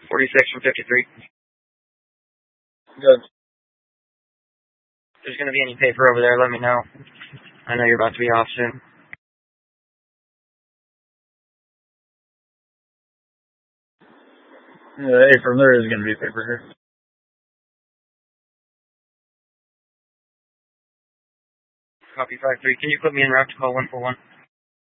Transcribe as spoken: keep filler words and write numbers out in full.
forty-six from fifty-three. Good. If there's going to be any paper over there, let me know. I know you're about to be off soon. Yeah, hey, from there is going to be paper here. Copy five three. Can you put me in route to call one four one?